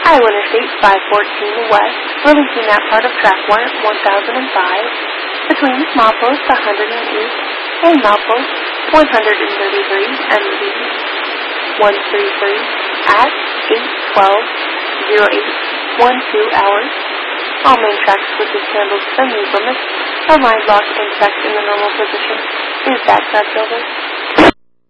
Iowa Interstate 514 West, releasing that part of track 1005 between milepost 108 and milepost 133 MD 133 at 8:12:08 hours. All main track switches handles from new permits. Our line lock and checked in the normal position. Is that Builder?